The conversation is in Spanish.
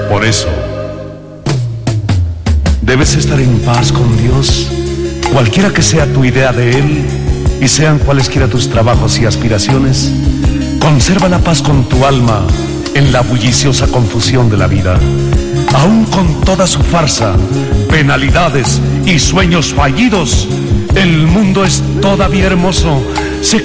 Por eso, debes estar en paz con Dios, cualquiera que sea tu idea de Él y sean cualesquiera tus trabajos y aspiraciones. Conserva la paz con tu alma en la bulliciosa confusión de la vida. Aún con toda su farsa, penalidades y sueños fallidos, el mundo es todavía hermoso.